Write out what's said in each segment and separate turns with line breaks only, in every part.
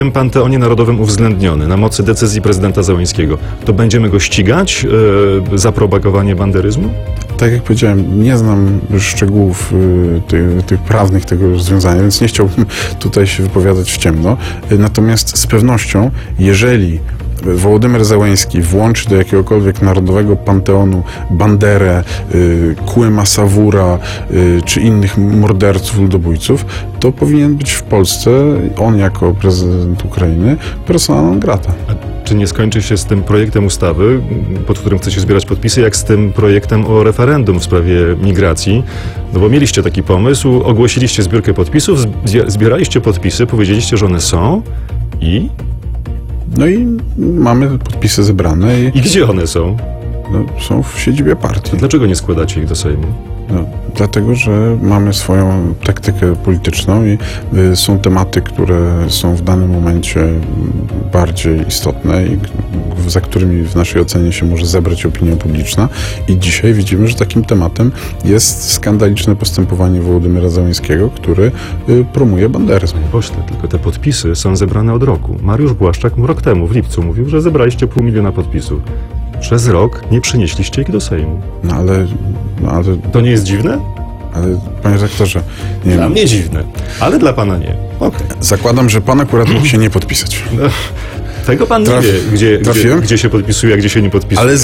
w Panteonie Narodowym uwzględniony na mocy decyzji prezydenta Zełenskiego, to będziemy go ścigać za propagowanie banderyzmu?
Tak jak powiedziałem, nie znam szczegółów tych prawnych tego rozwiązania, więc nie chciałbym tutaj się wypowiadać w ciemno. Natomiast z pewnością, jeżeli Wołodymyr Zełenski włączy do jakiegokolwiek narodowego panteonu Banderę, Kłyma Sawura czy innych morderców, ludobójców, to powinien być w Polsce, on jako prezydent Ukrainy, persona non grata.
A czy nie skończy się z tym projektem ustawy, pod którym chcecie zbierać podpisy, jak z tym projektem o referendum w sprawie migracji? No bo mieliście taki pomysł, ogłosiliście zbiórkę podpisów, zbieraliście podpisy, powiedzieliście, że one są i...
No i mamy podpisy zebrane.
I gdzie one są?
No, są w siedzibie partii.
Dlaczego nie składacie ich do Sejmu?
No, dlatego, że mamy swoją taktykę polityczną i są tematy, które są w danym momencie bardziej istotne i za którymi w naszej ocenie się może zebrać opinia publiczna. I dzisiaj widzimy, że takim tematem jest skandaliczne postępowanie Wołodymyra Zełenskiego, który promuje banderyzm.
Panie pośle, tylko te podpisy są zebrane od roku. Mariusz Błaszczak rok temu, w lipcu, mówił, że zebraliście 500 000 podpisów. Przez rok nie przynieśliście ich do Sejmu.
No ale...
To nie jest dziwne?
Ale, panie redaktorze... Nie
dla mnie dziwne, ale dla pana nie. Okay.
Zakładam, że pan akurat mógł się nie podpisać.
No, tego pan nie wie, gdzie się podpisuje, a gdzie się nie podpisuje.
Ale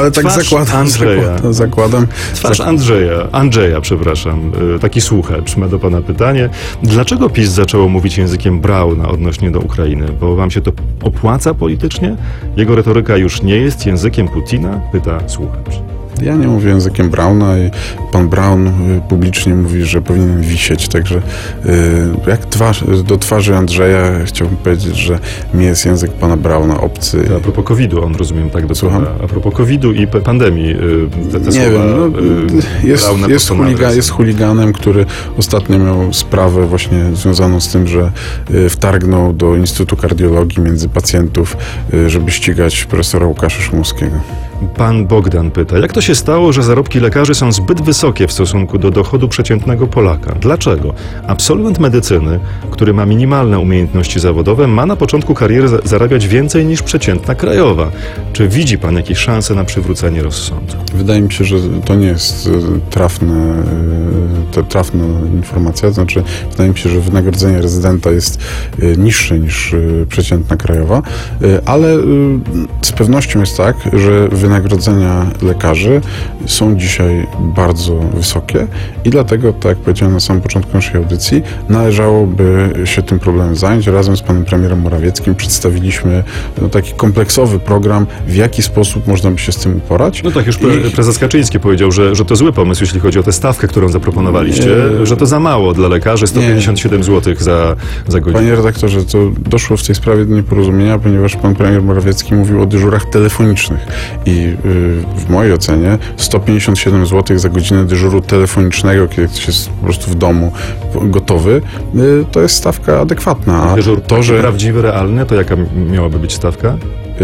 zakładam.
Twarz Andrzeja, przepraszam. Taki słuchacz ma do pana pytanie. Dlaczego PiS zaczęło mówić językiem Brauna odnośnie do Ukrainy? Bo wam się to opłaca politycznie? Jego retoryka już nie jest językiem Putina? Pyta słuchacz.
Ja nie mówię językiem Brauna i pan Braun publicznie mówi, że powinien wisieć, także jak do twarzy Andrzeja chciałbym powiedzieć, że mi jest język pana Brauna obcy.
A propos COVID-u, on rozumiem tak do słowa. A propos COVID-u i pandemii, te
nie
słowa
wiem, jest chuliganem, który ostatnio miał sprawę właśnie związaną z tym, że wtargnął do Instytutu Kardiologii między pacjentów, żeby ścigać profesora Łukasza Szumowskiego.
Pan Bogdan pyta, jak to się stało, że zarobki lekarzy są zbyt wysokie w stosunku do dochodu przeciętnego Polaka? Dlaczego? Absolwent medycyny, który ma minimalne umiejętności zawodowe, ma na początku kariery zarabiać więcej niż przeciętna krajowa. Czy widzi pan jakieś szanse na przywrócenie rozsądku?
Wydaje mi się, że to nie jest trafna informacja. Znaczy, wydaje mi się, że wynagrodzenie rezydenta jest niższe niż przeciętna krajowa, ale z pewnością jest tak, że wynagrodzenia lekarzy są dzisiaj bardzo wysokie i dlatego, tak jak powiedziałem na samym początku naszej audycji, należałoby się tym problemem zająć. Razem z panem premierem Morawieckim przedstawiliśmy taki kompleksowy program, w jaki sposób można by się z tym uporać.
No tak, już prezes Kaczyński powiedział, że to zły pomysł, jeśli chodzi o tę stawkę, którą zaproponowaliście, że to za mało dla lekarzy, 157 zł za godzinę.
Panie redaktorze, to doszło w tej sprawie do nieporozumienia, ponieważ pan premier Morawiecki mówił o dyżurach telefonicznych i w mojej ocenie 157 zł za godzinę dyżuru telefonicznego, kiedy ktoś jest po prostu w domu gotowy, to jest stawka adekwatna.
A dyżur prawdziwy, realny, to jaka miałaby być stawka?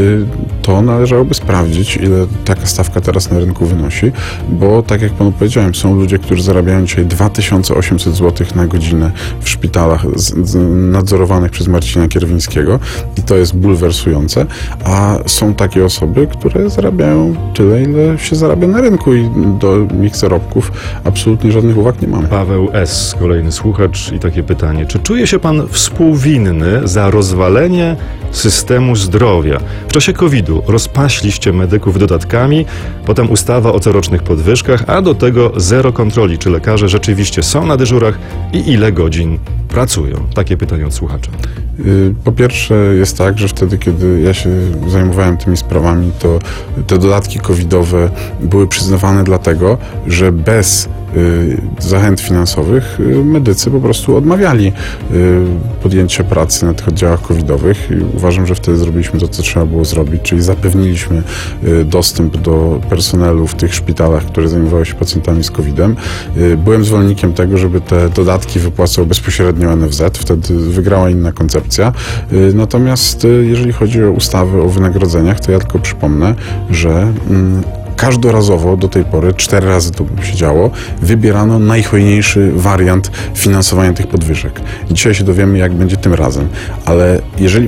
To należałoby sprawdzić, ile taka stawka teraz na rynku wynosi, bo tak jak panu powiedziałem, są ludzie, którzy zarabiają dzisiaj 2800 zł na godzinę w szpitalach nadzorowanych przez Marcina Kierwińskiego i to jest bulwersujące, a są takie osoby, które zarabiają tyle, ile się zarabia na rynku i do ich zarobków absolutnie żadnych uwag nie mamy.
Paweł S., kolejny słuchacz i takie pytanie. Czy czuje się pan współwinny za rozwalenie systemu zdrowia? W czasie COVID-u rozpaśliście medyków dodatkami, potem ustawa o corocznych podwyżkach, a do tego zero kontroli, czy lekarze rzeczywiście są na dyżurach i ile godzin pracują. Takie pytanie od słuchacza.
Po pierwsze jest tak, że wtedy, kiedy ja się zajmowałem tymi sprawami, to te dodatki covidowe były przyznawane dlatego, że bez zachęt finansowych medycy po prostu odmawiali podjęcia pracy na tych oddziałach covidowych i uważam, że wtedy zrobiliśmy to, co trzeba było zrobić, czyli zapewniliśmy dostęp do personelu w tych szpitalach, które zajmowały się pacjentami z COVID-em. Byłem zwolennikiem tego, żeby te dodatki wypłacał bezpośrednio NFZ, wtedy wygrała inna koncepcja. Natomiast jeżeli chodzi o ustawy o wynagrodzeniach, to ja tylko przypomnę, że każdorazowo do tej pory, 4 razy to się działo, wybierano najhojniejszy wariant finansowania tych podwyżek. Dzisiaj się dowiemy, jak będzie tym razem. Ale jeżeli